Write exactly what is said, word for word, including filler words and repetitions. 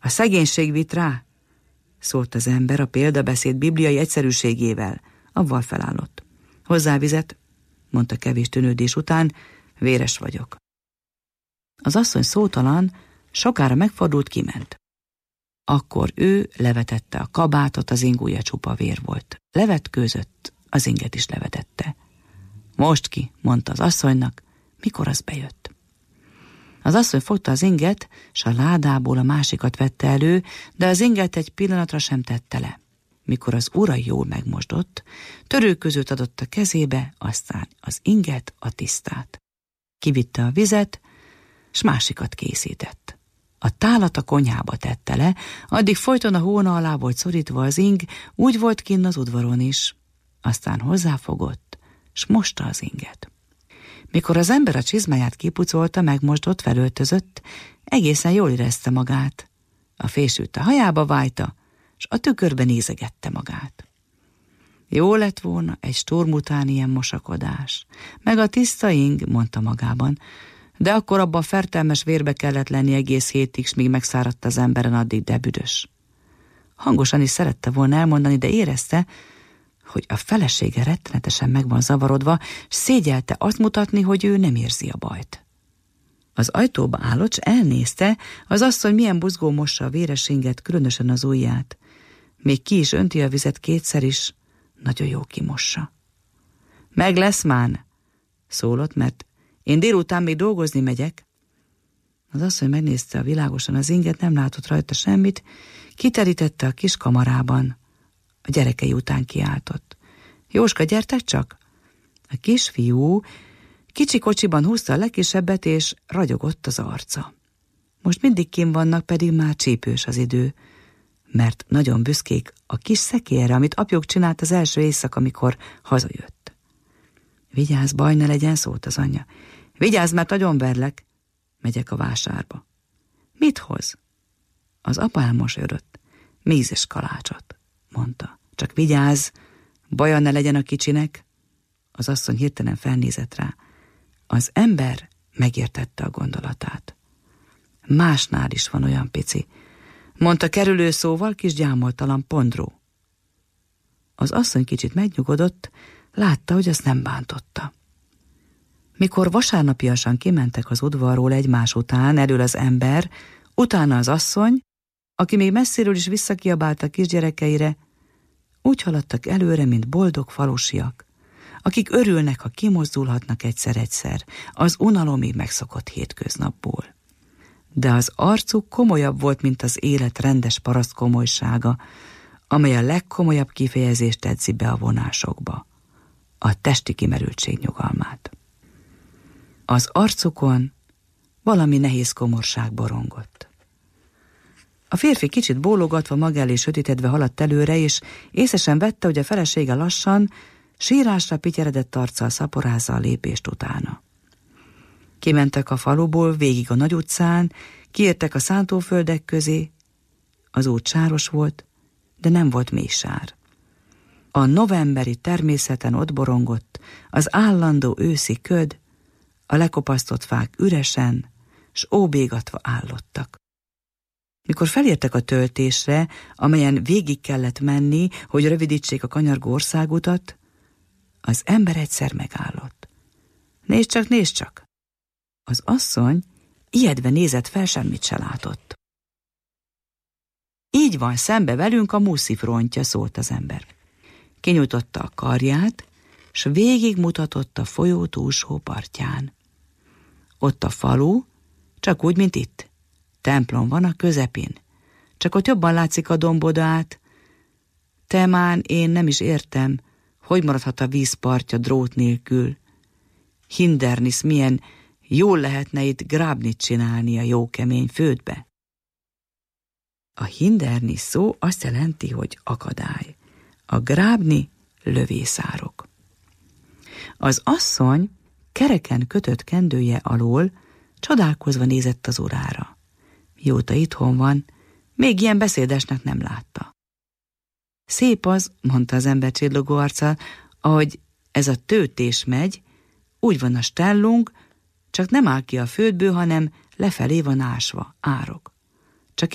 A szegénység vitt rá, szólt az ember a példabeszéd bibliai egyszerűségével, avval felállott. Hozzá vizet, mondta kevés tűnődés után, véres vagyok. Az asszony szótalan, sokára megfordult, kiment. Akkor ő levetette a kabátot, az ingúja csupa vér volt. Levetkőzött, az inget is levetette. Most ki, mondta az asszonynak, mikor az bejött. Az asszony fogta az inget, s a ládából a másikat vette elő, de az inget egy pillanatra sem tette le. Mikor az ura jól megmosdott, törőközőt adott a kezébe, aztán az inget, a tisztát. Kivitte a vizet, s másikat készített. A tálat a konyhába tette le, addig folyton a hóna alá volt szorítva az ing, úgy volt kinn az udvaron is. Aztán hozzáfogott, s mosta az inget. Mikor az ember a csizmáját kipucolta, megmosdott, felöltözött, egészen jól érezte magát. A fésült a hajába vájta, s a tükörben nézegette magát. Jó lett volna egy sturm után ilyen mosakodás, meg a tiszta ing, mondta magában, de akkor abban fertelmes vérbe kellett lenni egész hétig, s míg megszáradt az emberen, addig de büdös. Hangosan is szerette volna elmondani, de érezte, hogy a felesége rettenetesen meg van zavarodva, s szégyelte azt mutatni, hogy ő nem érzi a bajt. Az ajtóba állott, s elnézte, az asszony milyen buzgó mossa a véres inget, különösen az ujját. Még ki is önti a vizet kétszer is, nagyon jó kimossa. Meg lesz már, szólott, mert én délután még dolgozni megyek. Az asszony megnézte a világosan az inget, nem látott rajta semmit, kiterítette a kis kamarában. A gyerekei után kiáltott. Jóska, gyertek csak! A kisfiú kicsi kocsiban húzta a legkisebbet, és ragyogott az arca. Most mindig kinn vannak, pedig már csípős az idő, mert nagyon büszkék a kis szekérre, amit apjuk csinált az első éjszaka, amikor hazajött. Vigyázz, baj ne legyen, szólt az anyja. Vigyázz, mert nagyon verlek. Megyek a vásárba. Mit hoz? Az apa elmosolyodott. Mézes kalácsot, mondta. Csak vigyázz, baja ne legyen a kicsinek. Az asszony hirtelen felnézett rá. Az ember megértette a gondolatát. Másnál is van olyan pici, mondta kerülő szóval, kis gyámoltalan pondró. Az asszony kicsit megnyugodott, látta, hogy azt nem bántotta. Mikor vasárnapiasan kimentek az udvarról egymás után, elől az ember, utána az asszony, aki még messziről is visszakiabált a kisgyerekeire, úgy haladtak előre, mint boldog falusiak, akik örülnek, ha kimozdulhatnak egyszer-egyszer az unalomig megszokott hétköznapból. De az arcuk komolyabb volt, mint az élet rendes paraszt komolysága, amely a legkomolyabb kifejezést edzi be a vonásokba, a testi kimerültség nyugalmát. Az arcukon valami nehéz komorság borongott. A férfi kicsit bólogatva, maga elé sötétedve haladt előre, és észesen vette, hogy a felesége lassan, sírásra pityeredett arccal szaporázza a lépést utána. Kimentek a faluból, végig a nagy utcán, kiértek a szántóföldek közé. Az út sáros volt, de nem volt mély sár. A novemberi természeten ott borongott az állandó őszi köd, a lekopasztott fák üresen, s óbégatva állottak. Mikor felértek a töltésre, amelyen végig kellett menni, hogy rövidítsék a kanyargó országutat, az ember egyszer megállott. Nézd csak, nézd csak! Az asszony ijedve nézett fel, semmit se látott. Így van szembe velünk a Muszi frontja, szólt az ember. Kinyújtotta a karját, s végigmutatott a folyó túlsó partján. Ott a falu, csak úgy, mint itt. Templom van a közepén, csak ott jobban látszik a domboda át. Temán én nem is értem, hogy maradhat a vízpartja drót nélkül. Hindernis, milyen jól lehetne itt grábnit csinálni a jó kemény földbe. A hindernis szó azt jelenti, hogy akadály. A grábni lövészárok. Az asszony kereken kötött kendője alól csodálkozva nézett az urára. Mióta itthon van, még ilyen beszédesnek nem látta. Szép az, mondta az ember csillogó arccal, ahogy ez a töltés megy, úgy van a stellung, csak nem áll ki a földből, hanem lefelé van ásva, árok.